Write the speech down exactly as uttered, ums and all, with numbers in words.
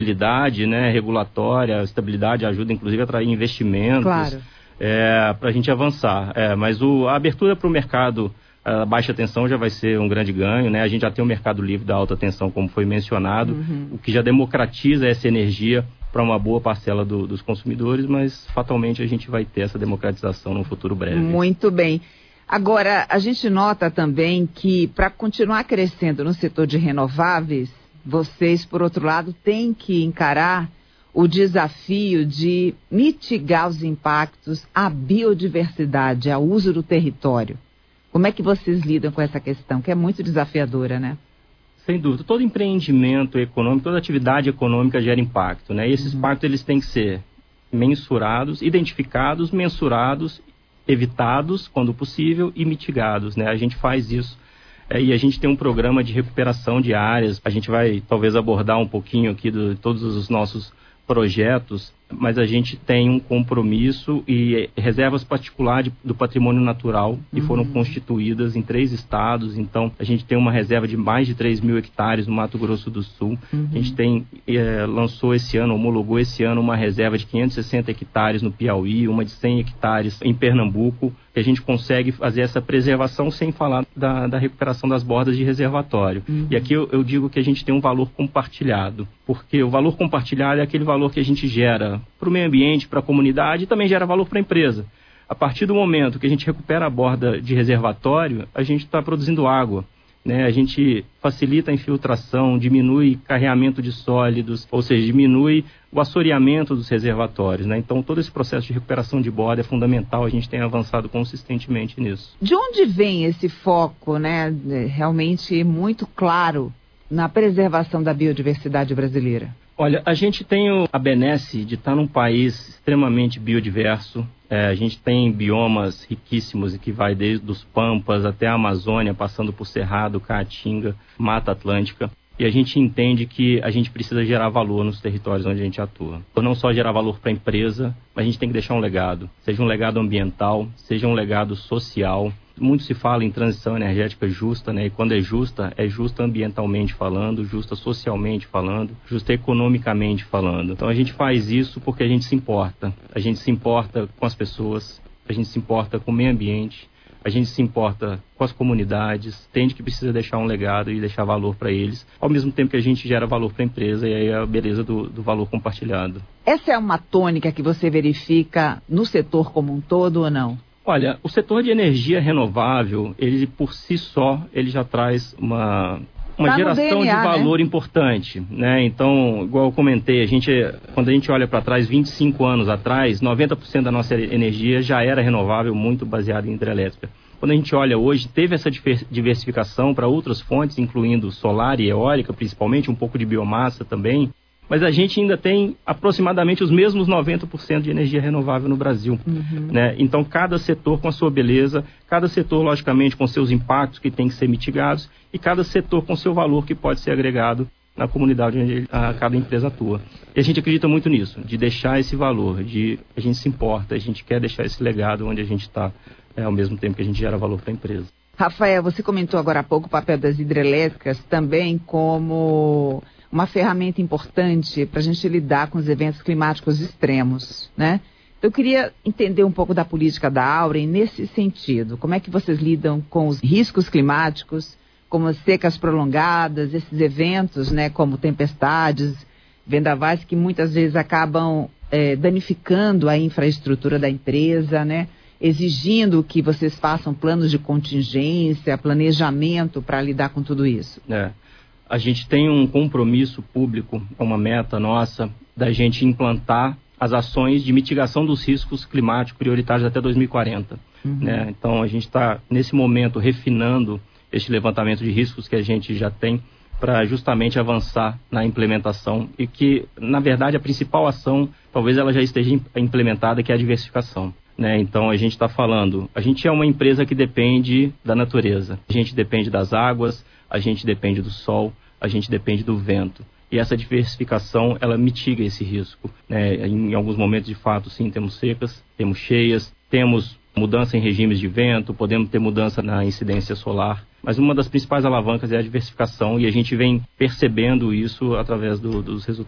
estabilidade, né, regulatória, a estabilidade ajuda inclusive a atrair investimentos, claro. é, para a gente avançar. É, mas o, a abertura para o mercado, a baixa tensão já vai ser um grande ganho, né? A gente já tem o mercado livre da alta tensão, como foi mencionado, uhum. o que já democratiza essa energia para uma boa parcela do, dos consumidores, mas fatalmente a gente vai ter essa democratização no futuro breve. Muito bem. Agora, a gente nota também que para continuar crescendo no setor de renováveis, vocês, por outro lado, têm que encarar o desafio de mitigar os impactos à biodiversidade, ao uso do território. Como é que vocês lidam com essa questão, que é muito desafiadora, né? Sem dúvida. Todo empreendimento econômico, toda atividade econômica gera impacto, né? E esses uhum. impactos eles têm que ser mensurados, identificados, mensurados, evitados, quando possível, e mitigados, né? A gente faz isso. É, e a gente tem um programa de recuperação de áreas. A gente vai, talvez, abordar um pouquinho aqui de todos os nossos projetos, mas a gente tem um compromisso e reservas particulares do patrimônio natural que uhum. foram constituídas em três estados. Então, a gente tem uma reserva de mais de três mil hectares no Mato Grosso do Sul. Uhum. A gente tem, é, lançou esse ano, homologou esse ano uma reserva de quinhentos e sessenta hectares no Piauí, uma de cem hectares em Pernambuco, que a gente consegue fazer essa preservação sem falar da, da recuperação das bordas de reservatório. Uhum. E aqui eu, eu digo que a gente tem um valor compartilhado, porque o valor compartilhado é aquele valor que a gente gera para o meio ambiente, para a comunidade, e também gera valor para a empresa. A partir do momento que a gente recupera a borda de reservatório, a gente está produzindo água, né? A gente facilita a infiltração, diminui carreamento de sólidos, ou seja, diminui o assoreamento dos reservatórios, né? Então, todo esse processo de recuperação de borda é fundamental, a gente tem avançado consistentemente nisso. De onde vem esse foco, né, realmente muito claro na preservação da biodiversidade brasileira? Olha, a gente tem a benesse de estar num país extremamente biodiverso. É, a gente tem biomas riquíssimos que vai desde os Pampas até a Amazônia, passando por Cerrado, Caatinga, Mata Atlântica. E a gente entende que a gente precisa gerar valor nos territórios onde a gente atua. Ou não só gerar valor para a empresa, mas a gente tem que deixar um legado. Seja um legado ambiental, seja um legado social. Muito se fala em transição energética justa, né? E quando é justa, é justa ambientalmente falando, justa socialmente falando, justa economicamente falando. Então a gente faz isso porque a gente se importa. A gente se importa com as pessoas, a gente se importa com o meio ambiente, a gente se importa com as comunidades, entende que precisa deixar um legado e deixar valor para eles, ao mesmo tempo que a gente gera valor para a empresa, e aí é a beleza do, do valor compartilhado. Essa é uma tônica que você verifica no setor como um todo ou não? Olha, o setor de energia renovável, ele por si só, ele já traz uma, uma tá geração D N A, de valor, né? Importante, né? Então, igual eu comentei, a gente, quando a gente olha para trás, vinte e cinco anos atrás, noventa por cento da nossa energia já era renovável, muito baseada em hidrelétrica. Quando a gente olha hoje, teve essa diversificação para outras fontes, incluindo solar e eólica, principalmente, um pouco de biomassa também. Mas a gente ainda tem aproximadamente os mesmos noventa por cento de energia renovável no Brasil. Uhum. Né? Então, cada setor com a sua beleza, cada setor, logicamente, com seus impactos que têm que ser mitigados, e cada setor com seu valor que pode ser agregado na comunidade onde a, cada empresa atua. E a gente acredita muito nisso, de deixar esse valor, de a gente se importa, a gente quer deixar esse legado onde a gente está, é, ao mesmo tempo que a gente gera valor para a empresa. Rafael, você comentou agora há pouco o papel das hidrelétricas também como uma ferramenta importante para a gente lidar com os eventos climáticos extremos, né? Eu queria entender um pouco da política da Auren nesse sentido. Como é que vocês lidam com os riscos climáticos, como as secas prolongadas, esses eventos, né, como tempestades, vendavais que muitas vezes acabam é, danificando a infraestrutura da empresa, né? Exigindo que vocês façam planos de contingência, planejamento para lidar com tudo isso. É. A gente tem um compromisso público, uma meta nossa, da gente implantar as ações de mitigação dos riscos climáticos prioritários até dois mil e quarenta. Uhum. Né? Então, a gente está, nesse momento, refinando este levantamento de riscos que a gente já tem para justamente avançar na implementação e que, na verdade, a principal ação, talvez ela já esteja implementada, que é a diversificação. Né? Então, a gente está falando, a gente é uma empresa que depende da natureza, a gente depende das águas, a gente depende do sol, a gente depende do vento. E essa diversificação, ela mitiga esse risco. Né? Em alguns momentos, de fato, sim, temos secas, temos cheias, temos mudança em regimes de vento, podemos ter mudança na incidência solar. Mas uma das principais alavancas é a diversificação e a gente vem percebendo isso através do, dos resultados.